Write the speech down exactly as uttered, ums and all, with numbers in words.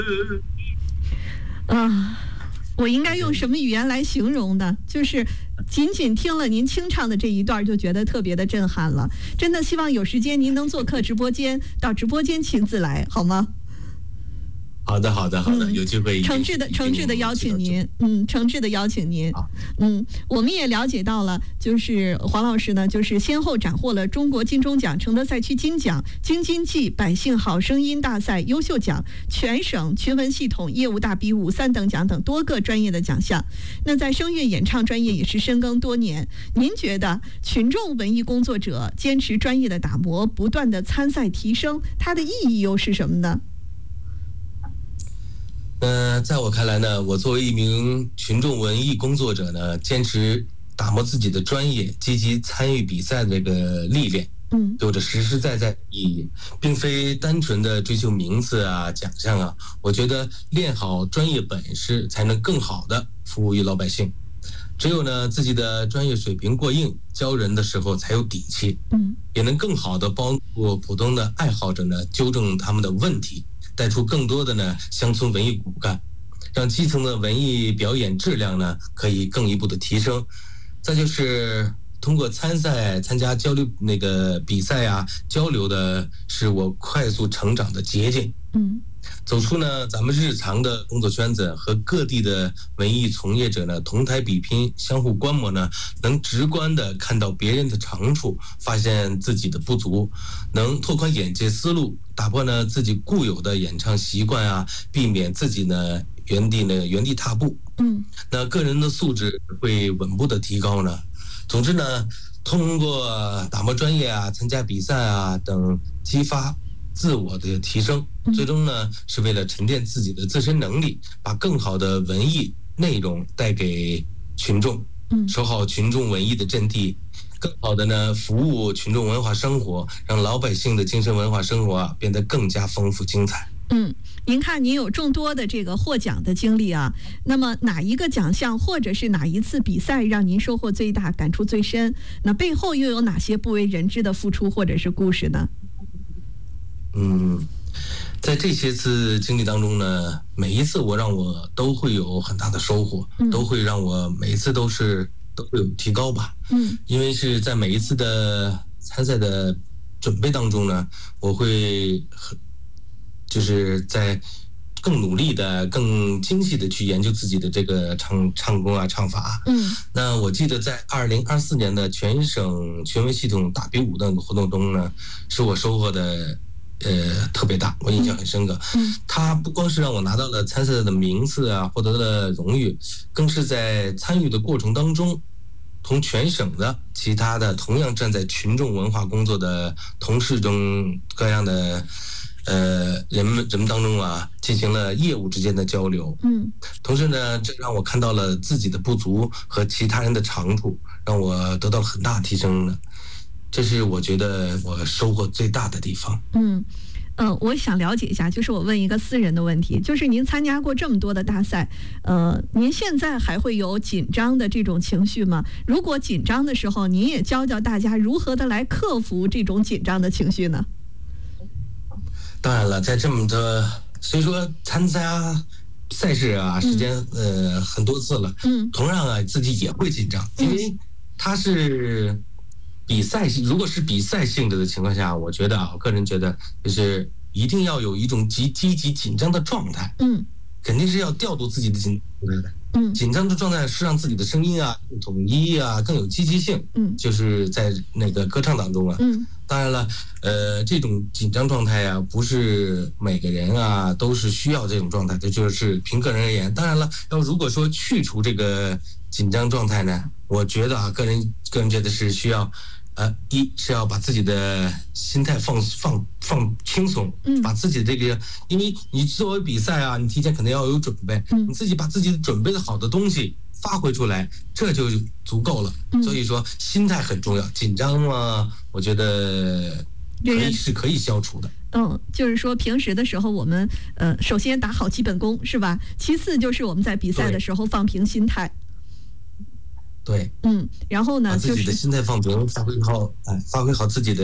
啊，我应该用什么语言来形容呢？就是仅仅听了您清唱的这一段，就觉得特别的震撼了。真的希望有时间您能做客直播间，到直播间亲自来，好吗？ 好的，好的，好的， 嗯、 有机会诚挚的、诚挚的邀请您，嗯，诚挚的邀请您，嗯，我们也了解到了，就是黄老师呢，就是先后斩获了中国金钟奖、承德赛区金奖、京津冀百姓好声音大赛优秀奖、全省群文系统业务大比武三等奖等多个专业的奖项。那在声乐演唱专业也是深耕多年。您觉得群众文艺工作者坚持专业的打磨，不断的参赛提升，它的意义又是什么呢？ 呃，在我看来呢，我作为一名群众文艺工作者呢，坚持打磨自己的专业，积极参与比赛的这个历练， 嗯， 有着实实在在意义，并非单纯的追求名次啊、奖项啊。我觉得练好专业本事，才能更好的服务于老百姓。只有呢自己的专业水平过硬，教人的时候才有底气， 嗯， 也能更好的帮助普通的爱好者呢纠正他们的问题。带出更多的呢乡村文艺骨干，让基层的文艺表演质量呢可以更一步的提升。再就是通过参赛、参加交流那个比赛啊，交流的是我快速成长的捷径。 嗯， 走出呢咱们日常的工作圈子，和各地的文艺从业者呢同台比拼，相互观摩呢，能直观的看到别人的长处，发现自己的不足，能拓宽眼界思路，打破呢自己固有的演唱习惯啊，避免自己呢原地呢原地踏步。 嗯， 那个人的素质会稳步的提高呢。总之呢，通过打磨专业啊、参加比赛啊等，激发自我的提升，最终呢是为了沉淀自己的自身能力，把更好的文艺内容带给群众，守好群众文艺的阵地，更好的呢服务群众文化生活，让老百姓的精神文化生活啊变得更加丰富精彩。 嗯，您看您有众多的这个获奖的经历啊，那么哪一个奖项或者是哪一次比赛让您收获最大、感触最深？那背后又有哪些不为人知的付出或者是故事呢？ 嗯，在这些次经历当中呢，每一次我让我都会有很大的收获，嗯、都会让我每一次都是都会有提高吧。嗯，因为是在每一次的参赛的准备当中呢，我会很就是在更努力的、更精细的去研究自己的这个唱唱功啊、唱法。嗯，那我记得在二零二四年的全省群文系统大比武的活动中呢，是我收获的。呃，特别大，我印象很深刻。嗯，他不光是让我拿到了参赛的名次啊，获得了荣誉，更是在参与的过程当中，同全省的其他的同样站在群众文化工作的同事中各样的呃人们人们当中啊，进行了业务之间的交流。嗯，同时呢，这让我看到了自己的不足和其他人的长处，让我得到了很大提升的。这是我觉得我收获最大的地方。嗯，呃，我想了解一下，就是我问一个私人的问题，就是您参加过这么多的大赛，呃，您现在还会有紧张的这种情绪吗？如果紧张的时候，您也教教大家如何的来克服这种紧张的情绪呢？当然了，在这么多，所以说参加赛事啊，时间、嗯、呃很多次了，嗯，同样啊自己也会紧张，因为它是。比赛如果是比赛性质的情况下，我觉得啊，我个人觉得就是一定要有一种极积极紧张的状态，嗯，肯定是要调度自己的紧张的，嗯，紧张的状态是让自己的声音啊更统一啊，更有积极性，嗯，就是在那个歌唱当中啊，嗯，当然了，呃，这种紧张状态啊，不是每个人啊都是需要这种状态的，就是凭个人而言。当然了，要如果说去除这个紧张状态呢，我觉得啊，个人个人觉得是需要。呃，一是要把自己的心态放放放轻松，嗯，把自己的这个，因为你作为比赛啊，你提前肯定要有准备，嗯，你自己把自己准备的好的东西发挥出来，这就足够了。嗯、所以说，心态很重要，紧张嘛，我觉得可以是可以消除的。嗯，就是说平时的时候，我们呃，首先打好基本功，是吧？其次就是我们在比赛的时候放平心态。对，嗯，然后呢，把自己的心态放平，发挥好，哎，发挥好自己的。